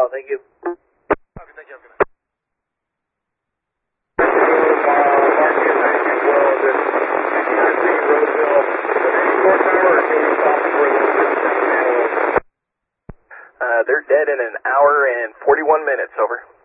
thank you. Okay, thank you. Have a good night. They're dead in an hour and 41 minutes, over.